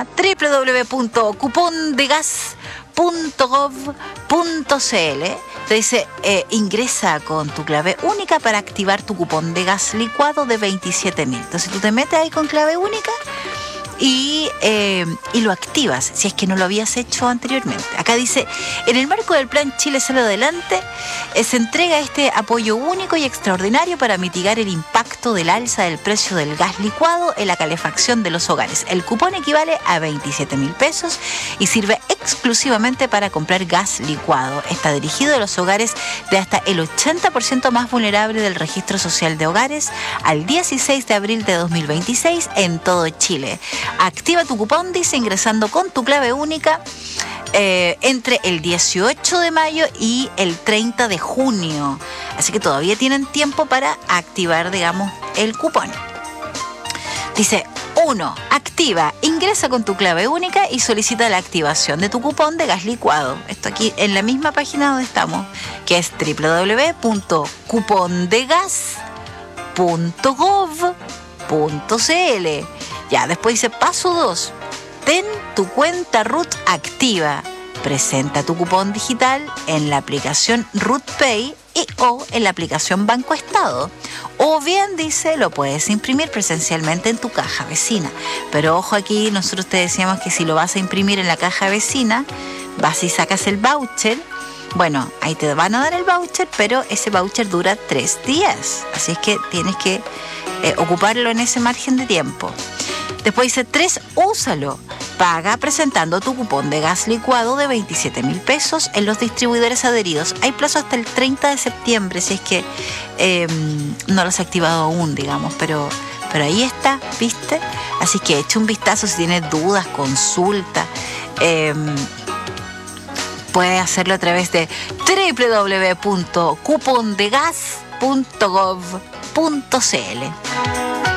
www.cupondegas.gov.cl. Te dice, ingresa con tu clave única para activar tu cupón de gas licuado de 27.000. Entonces tú te metes ahí con clave única y lo activas si es que no lo habías hecho anteriormente. Acá dice, en el marco del plan Chile Sale Adelante, se entrega este apoyo único y extraordinario para mitigar el impacto del alza del precio del gas licuado en la calefacción de los hogares. El cupón equivale a 27.000 pesos y sirve exclusivamente para comprar gas licuado. Está dirigido a los hogares de hasta el 80% más vulnerable del Registro Social de Hogares al 16 de abril de 2026 en todo Chile. Activa tu cupón, dice, ingresando con tu clave única entre el 18 de mayo y el 30 de junio. Así que todavía tienen tiempo para activar, digamos, el cupón. Dice, 1. Activa, ingresa con tu clave única y solicita la activación de tu cupón de gas licuado. Esto aquí en la misma página donde estamos, que es www.cupondegas.gov.cl. Ya, después dice paso 2. Ten tu cuenta RUT activa. Presenta tu cupón digital en la aplicación RUT Pay o en la aplicación Banco Estado. O bien, dice, lo puedes imprimir presencialmente en tu caja vecina. Pero ojo aquí, nosotros te decíamos que si lo vas a imprimir en la caja vecina, vas y sacas el voucher. Bueno, ahí te van a dar el voucher, pero ese voucher dura 3 días. Así es que tienes que ocuparlo en ese margen de tiempo. Después dice 3, úsalo. Paga presentando tu cupón de gas licuado de 27.000 pesos en los distribuidores adheridos. Hay plazo hasta el 30 de septiembre, si es que no lo has activado aún, digamos, pero ahí está, ¿viste? Así que echa un vistazo si tienes dudas, consulta. Puedes hacerlo a través de www.cupondegas.gov.cl.